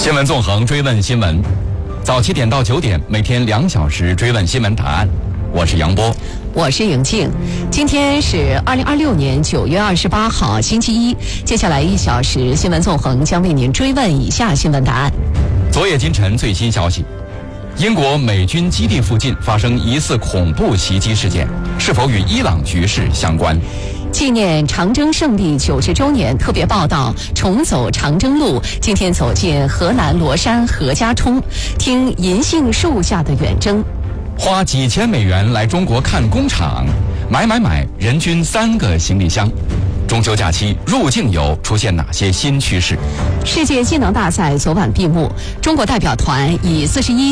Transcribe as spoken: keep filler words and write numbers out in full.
新闻纵横，追问新闻，早七点到九点，每天两小时追问新闻答案。我是杨波， 我是莹静。今天是二零二六年九月二十八号，星期一。接下来一小时，新闻纵横将为您追问以下新闻答案。 昨夜今晨最新消息：英国美军基地附近发生疑似恐怖袭击事件，是否与伊朗局势相关？ 纪念长征胜利九十周年特别报道，重走长征路，今天走进河南罗山何家冲，听银杏树下的远征。 花几千美元来中国看工厂，买买买，人均三个行李箱。中秋假期入境游出现哪些新趋势？ 世界技能大赛昨晚闭幕，中国代表团以四十一